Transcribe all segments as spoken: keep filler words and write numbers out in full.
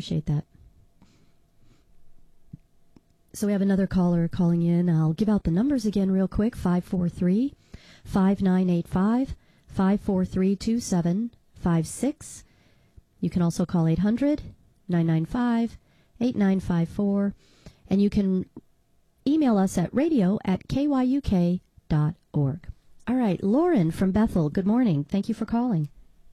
appreciate that. So we have another caller calling in. I'll give out the numbers again real quick. five four three, five nine eight five, five four three, two seven five six. You can also call eight hundred, nine nine five, eight nine five four. And you can email us at radio at k y u k dot org. All right, Lauren from Bethel, good morning. Thank you for calling.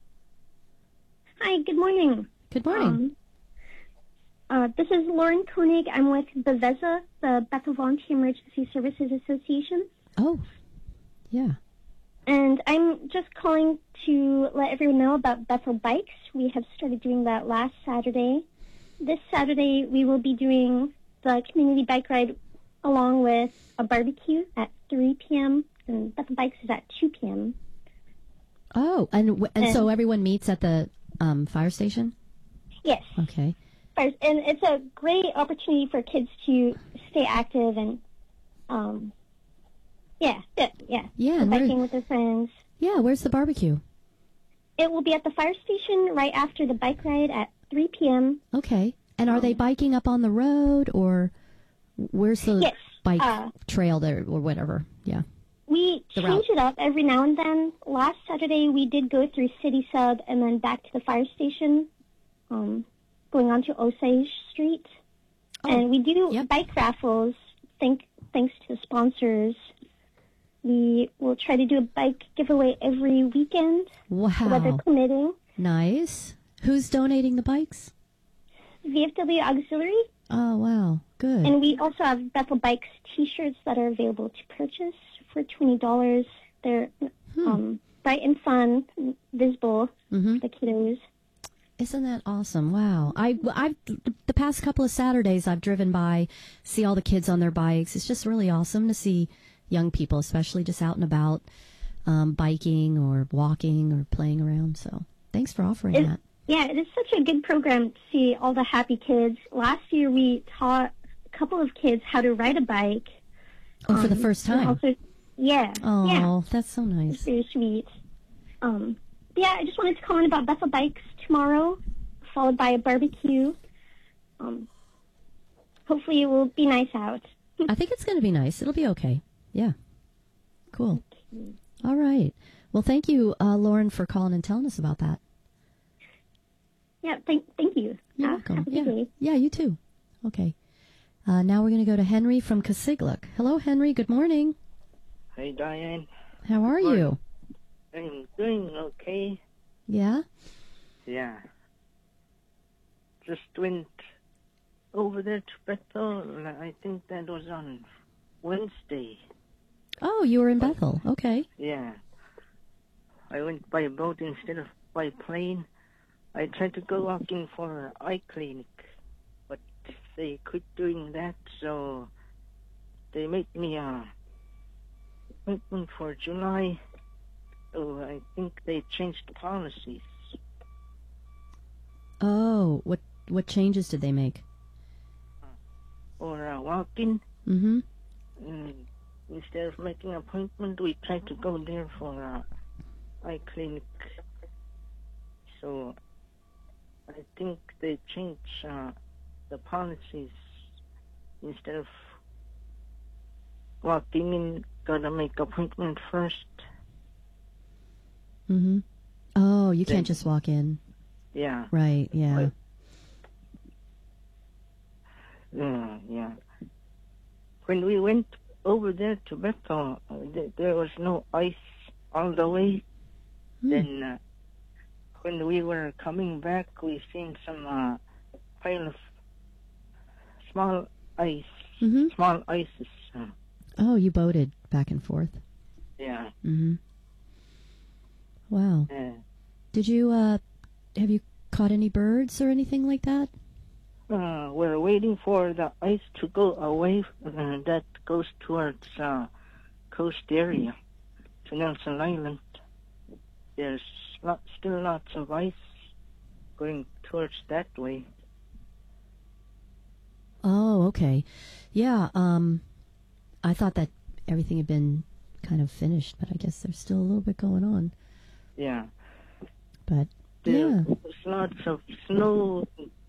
Hi, good morning. Good morning. Um, uh, this is Lauren Koenig. I'm with Bethesda, the Bethel Volunteer Emergency Services Association. Oh, yeah. And I'm just calling to let everyone know about Bethel Bikes. We have started doing that last Saturday. This Saturday, we will be doing the community bike ride along with a barbecue at three p.m. and Bethel Bikes is at two p.m. Oh, and w- and, and so everyone meets at the um, fire station? Yes. Okay. And it's a great opportunity for kids to stay active and, um, yeah, yeah, yeah. Yeah. And biking with their friends. Yeah, where's the barbecue? It will be at the fire station right after the bike ride at three p.m. Okay. And are um, they biking up on the road, or where's the yes, bike uh, trail there, or whatever? Yeah. We the change route. it up every now and then. Last Saturday, we did go through City Sub and then back to the fire station, um, going on to Osage Street. Oh, and we do yep. bike raffles, thank, thanks to sponsors. We will try to do a bike giveaway every weekend. Wow. Weather permitting. Nice. Who's donating the bikes? V F W Auxiliary. Oh, wow. Good. And we also have Bethel Bikes T-shirts that are available to purchase for twenty dollars. They're hmm. um, bright and fun, visible, mm-hmm. the kiddos. Isn't that awesome? Wow. I, I've, the past couple of Saturdays I've driven by, see all the kids on their bikes. It's just really awesome to see young people, especially just out and about, um, biking or walking or playing around. So thanks for offering it, that. Yeah, it is such a good program to see all the happy kids. Last year we taught a couple of kids how to ride a bike. Oh, um, for the first time? Also, yeah. Oh, yeah. That's so nice. It's very sweet. Um, yeah, I just wanted to comment about Bethel Bikes tomorrow, followed by a barbecue. Um, hopefully it will be nice out. I think it's going to be nice. It'll be okay. Yeah. Cool. Okay. All right. Well, thank you, uh, Lauren, for calling and telling us about that. Yeah, thank thank you. You're uh, welcome. Have a good yeah. day. Yeah, you too. Okay. Uh, now we're going to go to Henry from Casigluk. Hello, Henry. Good morning. Hey, Diane. How are you? I'm doing okay. Yeah? Yeah. Just went over there to Bethel. I think that was on Wednesday. Oh, you were in Bethel. Okay. Yeah. I went by boat instead of by plane. I tried to go walking for an eye clinic, but they quit doing that, so they made me a appointment for July. So I think they changed the policies. Oh, what what changes did they make? For uh, walking. Mm-hmm. And instead of making an appointment, we tried to go there for a eye clinic. So I think they changed uh, the policies. Instead of walking in, gotta make appointment first. Mm-hmm. Oh, you then, can't just walk in. Yeah. Right, yeah. But, uh, yeah. When we went over there to Bethel, uh, th- there was no ice all the way. Hmm. Then uh, when we were coming back, we seen some uh, pile of small ice, mm-hmm. small ices. Uh, oh, you boated back and forth. Yeah. Mm-hmm. Wow. Uh, Did you, uh, have you caught any birds or anything like that? Uh, we're waiting for the ice to go away. Uh, that goes towards uh, coast area to Nelson Island. There's lot, still lots of ice going towards that way. Oh, okay. Yeah, um, I thought that everything had been kind of finished, but I guess there's still a little bit going on. Yeah. But, There's yeah. lots of snow